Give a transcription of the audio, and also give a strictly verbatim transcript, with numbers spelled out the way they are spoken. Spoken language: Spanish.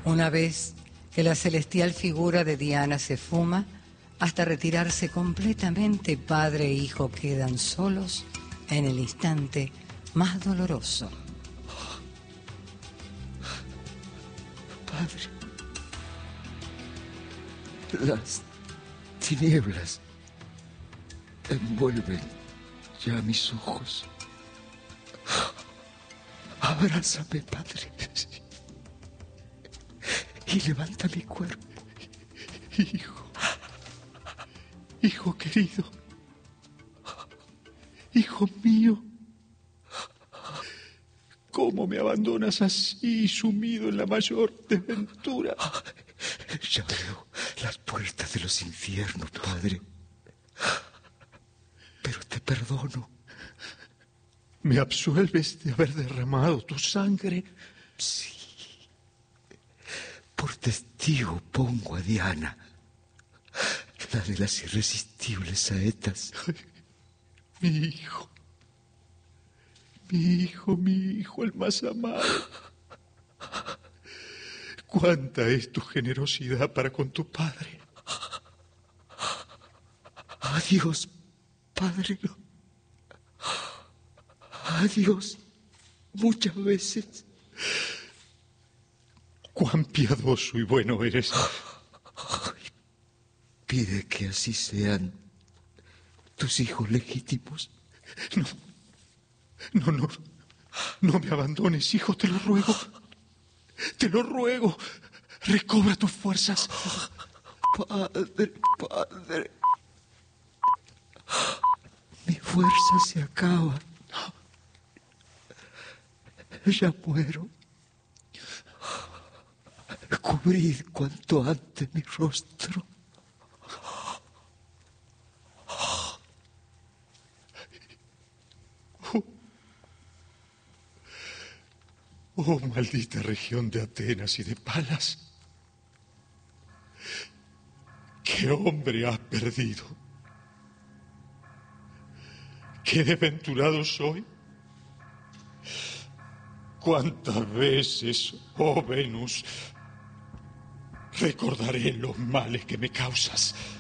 Una vez que la celestial figura de Diana se fuma, hasta retirarse completamente, padre e hijo quedan solos en el instante más doloroso. Padre, las tinieblas envuelven ya mis ojos. Abrázame, Padre, y levanta mi cuerpo. Hijo, hijo querido, hijo mío, ¿cómo me abandonas así, sumido en la mayor desventura? Ya veo las puertas de los infiernos, Padre, pero te perdono. ¿Me absuelves de haber derramado tu sangre? Sí. Por testigo pongo a Diana, la de las irresistibles saetas. Mi hijo, mi hijo, mi hijo, el más amado. Cuánta es tu generosidad para con tu padre. Adiós, Padre. Adiós, muchas veces. Cuán piadoso y bueno eres. Ay, pide que así sean tus hijos legítimos. No, no, no, no me abandones, hijo, te lo ruego. Te lo ruego. Recobra tus fuerzas. Padre, Padre. Mi fuerza se acaba. Ya muero. Cubrid cuanto antes mi rostro. Oh, oh, maldita región de Atenas y de Palas. ¿Qué hombre has perdido? ¿Qué desventurado soy? ¿Cuántas veces, oh Venus, recordaré los males que me causas?